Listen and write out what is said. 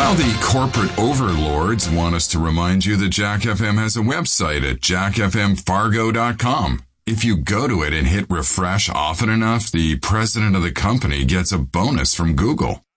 Well, the corporate overlords want us to remind you that Jack FM has a website at jackfmfargo.com. If you go to it and hit refresh often enough, the president of the company gets a bonus from Google.